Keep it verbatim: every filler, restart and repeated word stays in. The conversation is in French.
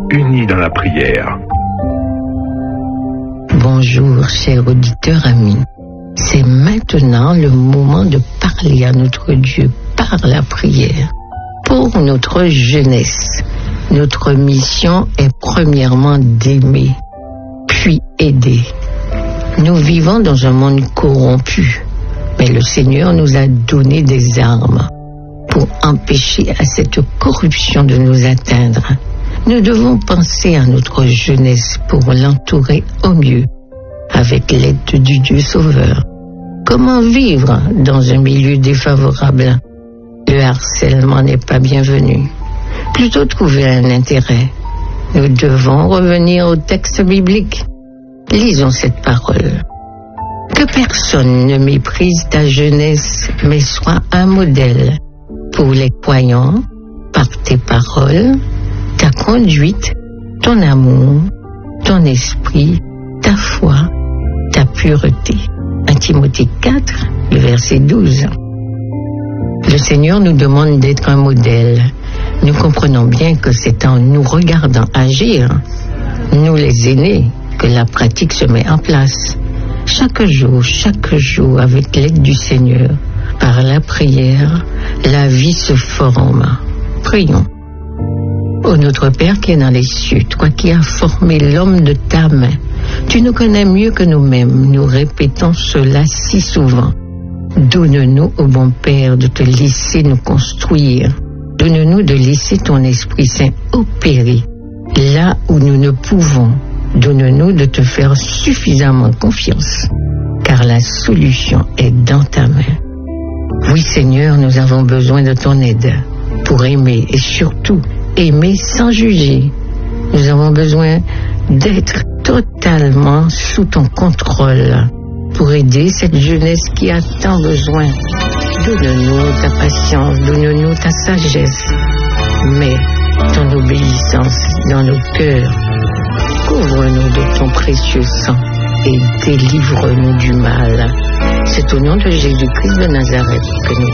unis dans la prière. Bonjour, chers auditeurs amis. C'est maintenant le moment de parler à notre Dieu par la prière. Pour notre jeunesse, notre mission est premièrement d'aimer, puis aider. Nous vivons dans un monde corrompu, mais le Seigneur nous a donné des armes pour empêcher à cette corruption de nous atteindre. Nous devons penser à notre jeunesse pour l'entourer au mieux, avec l'aide du Dieu Sauveur. Comment vivre dans un milieu défavorable? Le harcèlement n'est pas bienvenu. Plutôt trouver un intérêt. Nous devons revenir au texte biblique. Lisons cette parole. Que personne ne méprise ta jeunesse, mais sois un modèle pour les croyants par tes paroles, ta conduite, ton amour, ton esprit, ta foi, ta pureté. un Timothée quatre, le verset douze. Le Seigneur nous demande d'être un modèle. Nous comprenons bien que c'est en nous regardant agir, nous les aînés, que la pratique se met en place. Chaque jour, chaque jour, avec l'aide du Seigneur, par la prière, la vie se forme. Prions. Ô notre Père qui est dans les cieux, toi qui as formé l'homme de ta main, tu nous connais mieux que nous-mêmes. Nous répétons cela si souvent. Donne-nous, ô bon Père, de te laisser nous construire. Donne-nous de laisser ton Esprit Saint opérer là où nous ne pouvons. Donne-nous de te faire suffisamment confiance, car la solution est dans ta main. Oui, Seigneur, nous avons besoin de ton aide pour aimer et surtout aimer sans juger. Nous avons besoin d'être totalement sous ton contrôle pour aider cette jeunesse qui a tant besoin. Donne-nous ta patience, donne-nous ta sagesse, mais ton obéissance dans nos cœurs. Couvre-nous de ton précieux sang et délivre-nous du mal. C'est au nom de Jésus-Christ de Nazareth que nous